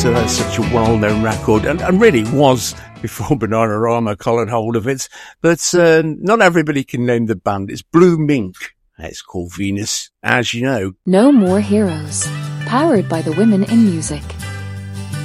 such a well-known record, and really was before Bananarama collared hold of it. But not everybody can name the band. It's Blue Mink. It's called Venus, as you know. No More Heroes, powered by the women in music.